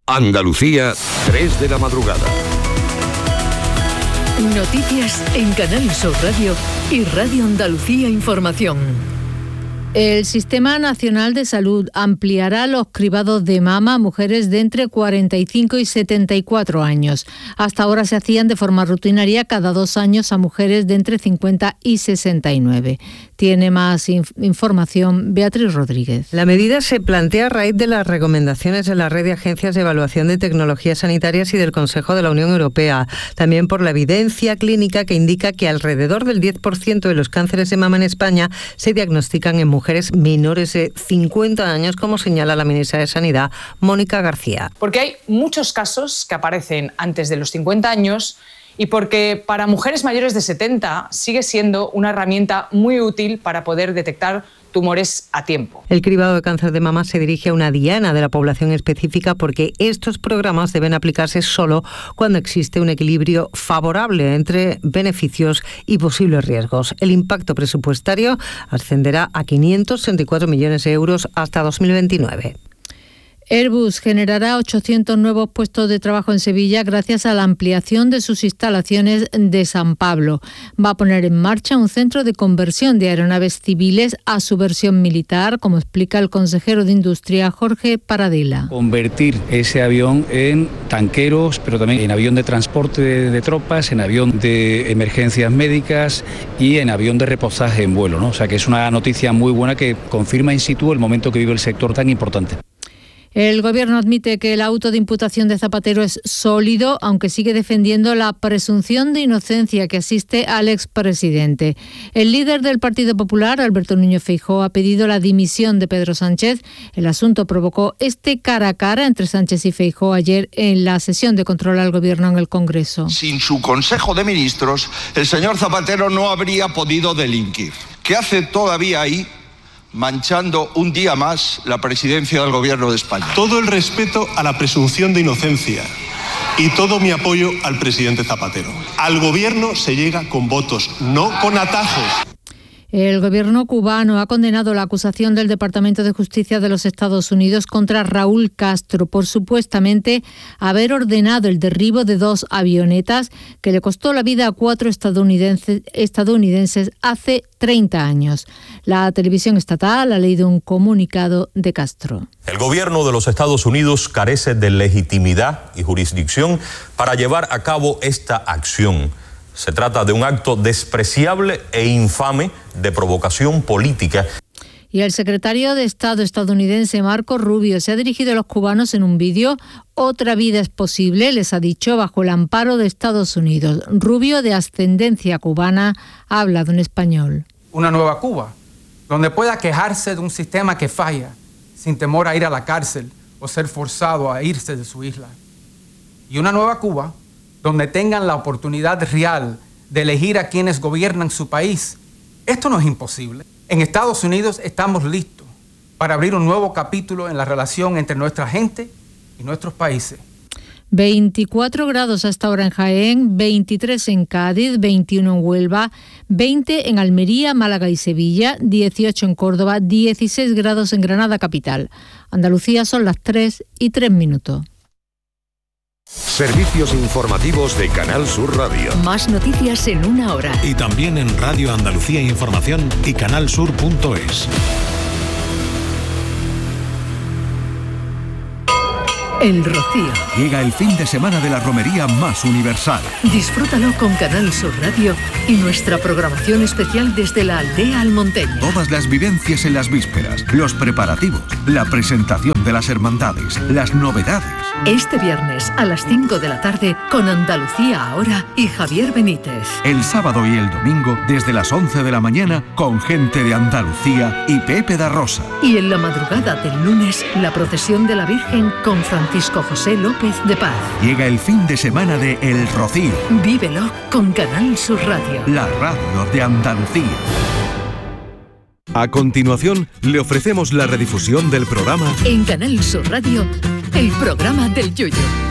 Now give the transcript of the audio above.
Andalucía, 3 de la madrugada. Noticias en Canal Sur Radio y Radio Andalucía Información. El Sistema Nacional de Salud ampliará los cribados de mama a mujeres de entre 45 y 74 años. Hasta ahora se hacían de forma rutinaria cada 2 años a mujeres de entre 50 y 69. Tiene más información Beatriz Rodríguez. La medida se plantea a raíz de las recomendaciones de la Red de Agencias de Evaluación de Tecnologías Sanitarias y del Consejo de la Unión Europea. También por la evidencia clínica que indica que alrededor del 10% de los cánceres de mama en España se diagnostican en mujeres menores de 50 años, como señala la ministra de Sanidad, Mónica García. Porque hay muchos casos que aparecen antes de los 50 años y porque para mujeres mayores de 70 sigue siendo una herramienta muy útil para poder detectar tumores a tiempo. El cribado de cáncer de mama se dirige a una diana de la población específica porque estos programas deben aplicarse solo cuando existe un equilibrio favorable entre beneficios y posibles riesgos. El impacto presupuestario ascenderá a 564 millones de euros hasta 2029. Airbus generará 800 nuevos puestos de trabajo en Sevilla gracias a la ampliación de sus instalaciones de San Pablo. Va a poner en marcha un centro de conversión de aeronaves civiles a su versión militar, como explica el consejero de Industria, Jorge Paradela. Convertir ese avión en tanqueros, pero también en avión de transporte de tropas, en avión de emergencias médicas y en avión de reposaje en vuelo, ¿no? O sea que es una noticia muy buena que confirma in situ el momento que vive el sector tan importante. El Gobierno admite que el auto de imputación de Zapatero es sólido, aunque sigue defendiendo la presunción de inocencia que asiste al expresidente. El líder del Partido Popular, Alberto Núñez Feijóo, ha pedido la dimisión de Pedro Sánchez. El asunto provocó este cara a cara entre Sánchez y Feijóo ayer en la sesión de control al Gobierno en el Congreso. Sin su Consejo de Ministros, el señor Zapatero no habría podido delinquir. ¿Qué hace todavía ahí, manchando un día más la presidencia del Gobierno de España? Todo el respeto a la presunción de inocencia y todo mi apoyo al presidente Zapatero. Al Gobierno se llega con votos, no con atajos. El Gobierno cubano ha condenado la acusación del Departamento de Justicia de los Estados Unidos contra Raúl Castro por supuestamente haber ordenado el derribo de 2 avionetas que le costó la vida a 4 estadounidenses hace 30 años. La televisión estatal ha leído un comunicado de Castro. El gobierno de los Estados Unidos carece de legitimidad y jurisdicción para llevar a cabo esta acción. Se trata de un acto despreciable e infame de provocación política. Y el secretario de Estado estadounidense Marco Rubio se ha dirigido a los cubanos en un vídeo. Otra vida es posible, les ha dicho, bajo el amparo de Estados Unidos. Rubio, de ascendencia cubana, ha hablado en español. Una nueva Cuba, donde pueda quejarse de un sistema que falla, sin temor a ir a la cárcel o ser forzado a irse de su isla. Y una nueva Cuba, donde tengan la oportunidad real de elegir a quienes gobiernan su país. Esto no es imposible. En Estados Unidos estamos listos para abrir un nuevo capítulo en la relación entre nuestra gente y nuestros países. 24 grados hasta ahora en Jaén, 23 en Cádiz, 21 en Huelva, 20 en Almería, Málaga y Sevilla, 18 en Córdoba, 16 grados en Granada capital. Andalucía son las 3:03. Servicios informativos de Canal Sur Radio. Más noticias en una hora. Y también en Radio Andalucía Información y canalsur.es. El Rocío. Llega el fin de semana de la romería más universal. Disfrútalo con Canal Sur Radio y nuestra programación especial desde la aldea almonteña. Todas las vivencias en las vísperas, los preparativos, la presentación de las hermandades, las novedades. Este viernes a las 5 de la tarde con Andalucía Ahora y Javier Benítez. El sábado y el domingo desde las 11 de la mañana con gente de Andalucía y Pepe da Rosa. Y en la madrugada del lunes, la procesión de la Virgen con Francisco José López de Paz. Llega el fin de semana de El Rocío. Vívelo con Canal Sur Radio. La radio de Andalucía. A continuación, le ofrecemos la redifusión del programa en Canal Sur Radio, el programa del Yoyo.